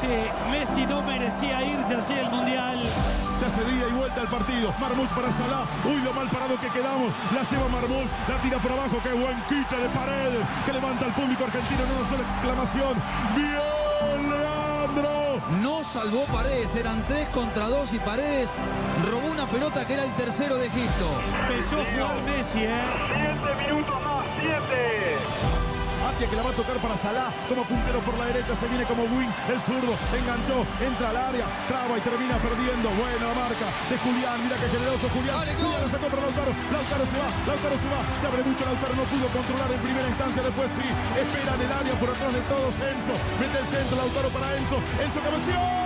Sí, Messi no merecía irse así el Mundial. Se hace día y vuelta al partido. Marmoush para Salah. Uy, lo mal parado que quedamos. La lleva Marmoush. La tira por abajo. Qué buen quite de Paredes. Que levanta al público argentino en una sola exclamación. ¡Bien, Leandro! No salvó Paredes. Eran 3 contra 2 y Paredes robó una pelota que era el tercero de Egipto. Empezó a jugar Messi, 7 minutos más, 7. Atia que la va a tocar para Salah, como puntero por la derecha, se viene como wing, el zurdo, enganchó, entra al área, traba y termina perdiendo. Buena la marca de Julián, mira que generoso Julián. Dale, Julián la sacó para Lautaro, Lautaro se va, se abre mucho Lautaro, no pudo controlar en primera instancia, después sí, espera en el área por atrás de todos Enzo, mete el centro, Lautaro para Enzo, Enzo cabeceó.